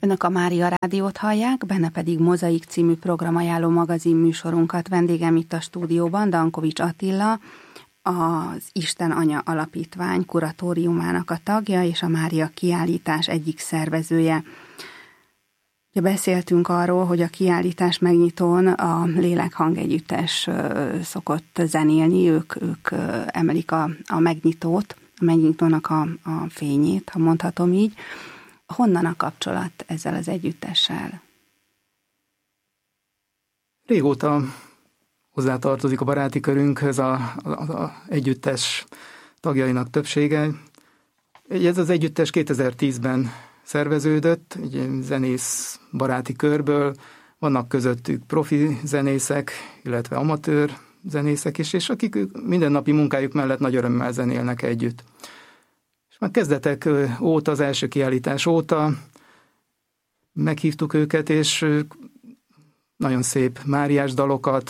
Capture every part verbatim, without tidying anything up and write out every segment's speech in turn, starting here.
Önök a Mária Rádiót hallják, benne pedig Mozaik című programajánló magazin műsorunkat. Vendégem itt a stúdióban Dankovics Attila, az Isten Anya Alapítvány kuratóriumának a tagja és a Mária kiállítás egyik szervezője. Ugye beszéltünk arról, hogy a kiállítás megnyitón a Lélekhang Együttes szokott zenélni, ők, ők emelik a, a megnyitót, a megnyitónak a, a fényét, ha mondhatom így. Honnan a kapcsolat ezzel az együttessel? Régóta hozzátartozik a baráti körünkhöz a, a, a együttes tagjainak többsége. Ez az együttes kétezer-tízben szerveződött, egy zenész baráti körből, vannak közöttük profi zenészek, illetve amatőr zenészek is, és akik mindennapi munkájuk mellett nagy örömmel zenélnek együtt. És már kezdetek óta, az első kiállítás óta meghívtuk őket, és nagyon szép máriás dalokat,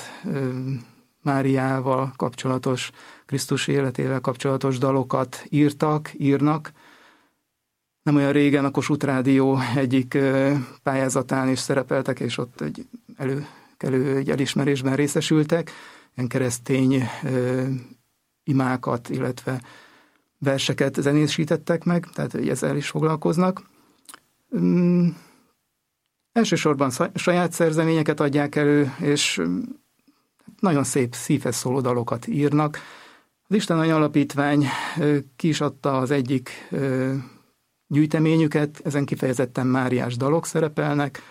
Máriával kapcsolatos, Krisztus életével kapcsolatos dalokat írtak, írnak. Nem olyan régen a Kossuth Rádió egyik pályázatán is szerepeltek, és ott egy előkelő egy elismerésben részesültek. Ilyen keresztény imákat, illetve verseket zenésítettek meg, tehát ezzel is foglalkoznak. Um, elsősorban saját szerzeményeket adják elő, és nagyon szép szívhez szóló dalokat írnak. Az Isten Anya Alapítvány ki is adta az egyik gyűjteményüket, ezen kifejezetten máriás dalok szerepelnek,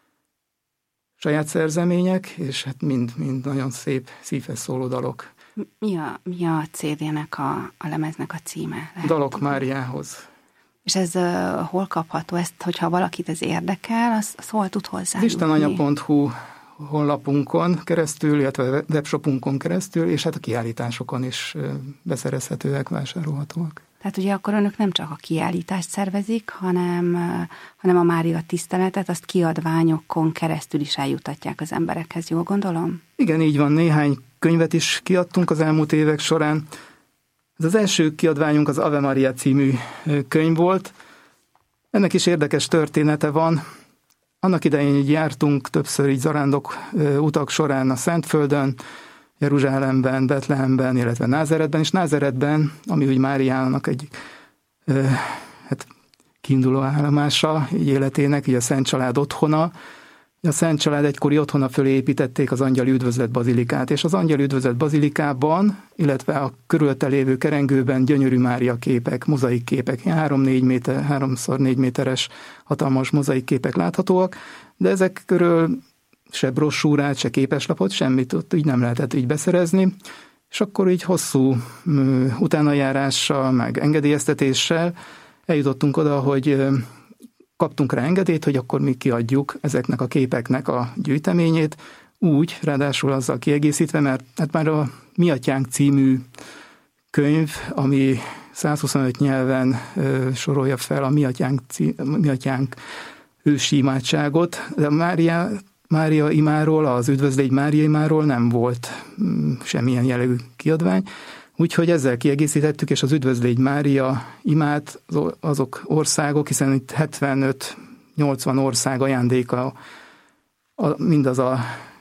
saját szerzemények, és hát mind, mind nagyon szép szívhez szóló dalok. Mi a, mi a cé dé-nek, a, a lemeznek a címe? Lehet Dalok tudni? Máriához. És ez uh, hol kapható? Ezt, hogyha valakit ez érdekel, az, az hol tud hozzá? Az istenanya pont hu honlapunkon keresztül, illetve webshopunkon keresztül, és hát a kiállításokon is beszerezhetőek, vásárolhatóak. Tehát ugye akkor önök nem csak a kiállítást szervezik, hanem, hanem a Mária tiszteletet, azt kiadványokon keresztül is eljutatják az emberekhez, jól gondolom? Igen, így van. Néhány könyvet is kiadtunk az elmúlt évek során. Ez az első kiadványunk az Ave Maria című könyv volt. Ennek is érdekes története van. Annak idején így jártunk többször így zarándok utak során a Szentföldön, Jeruzsálemben, Betlehemben, illetve Názáretben, és Názáretben, ami úgy Máriának egy ö, hát, kiinduló állomása így életének, így a Szent Család otthona. A Szent Család egykori otthona fölé építették az Angyali Üdvözlet bazilikát, és az Angyali Üdvözlet bazilikában, illetve a körülte lévő kerengőben gyönyörű Mária képek, mozaik képek, három-négy méter, háromszor négy méteres hatalmas mozaik képek láthatóak, de ezek körül se brossúrát, se képeslapot, semmit ott így nem lehetett így beszerezni, és akkor így hosszú utánajárással, meg engedélyeztetéssel eljutottunk oda, hogy kaptunk rá engedélyt, hogy akkor mi kiadjuk ezeknek a képeknek a gyűjteményét, úgy, ráadásul azzal kiegészítve, mert hát már a Mi Atyánk című könyv, ami százhuszonöt nyelven ö, sorolja fel a Mi Atyánk, cí, Mi Atyánk ősi imádságot, de a Mária, Mária imáról, az Üdvözlégy Mária imáról nem volt mm, semmilyen jellegű kiadvány, úgyhogy ezzel kiegészítettük, és az Üdvözlégy Mária imát azok országok, hiszen itt hetvenöt-nyolcvan ország ajándéka, a, mindaz a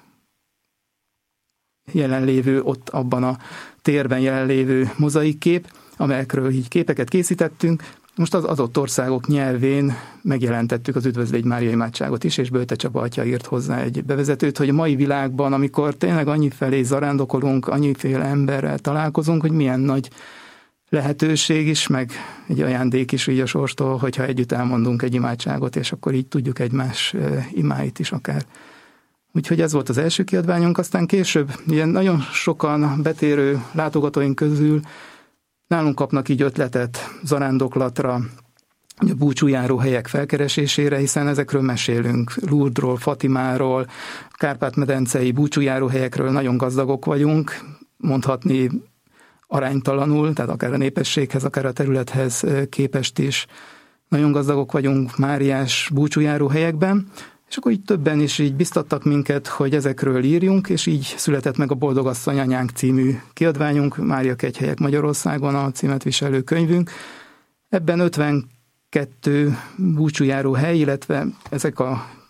jelenlévő, ott abban a térben jelenlévő mozaikkép, amelyekről így képeket készítettünk. Most az adott országok nyelvén megjelentettük az Üdvözlégy Mária imádságot is, és Bölte Csaba atya írt hozzá egy bevezetőt, hogy a mai világban, amikor tényleg annyi felé zarándokolunk, annyiféle emberrel találkozunk, hogy milyen nagy lehetőség is, meg egy ajándék is így a sorstól, hogyha együtt elmondunk egy imádságot, és akkor így tudjuk egymás imáit is akár. Úgyhogy ez volt az első kiadványunk, aztán később ilyen nagyon sokan betérő látogatóink közül nálunk kapnak így ötletet zarándoklatra, a búcsújáró helyek felkeresésére, hiszen ezekről mesélünk, Lourdesról, Fatimáról, Kárpát-medencei búcsújáró helyekről nagyon gazdagok vagyunk, mondhatni aránytalanul, tehát akár a népességhez, akár a területhez képest is nagyon gazdagok vagyunk máriás búcsújáró helyekben, és akkor így többen is így biztattak minket, hogy ezekről írjunk, és így született meg a Boldogasszony Anyánk című kiadványunk, Mária Kegyhelyek Magyarországon a címet viselő könyvünk. Ebben ötven kettő búcsújáró hely, illetve ezek a